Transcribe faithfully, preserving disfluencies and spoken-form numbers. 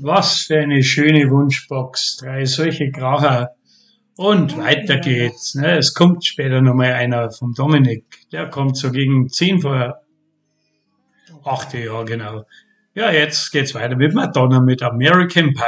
Was für eine schöne Wunschbox. Drei solche Kracher. Und weiter Ja. geht's. Ne? Es kommt später nochmal einer vom Dominik. Der kommt so gegen zehn vor acht, Okay. ja genau. Ja, jetzt geht's weiter mit Madonna mit American Pie.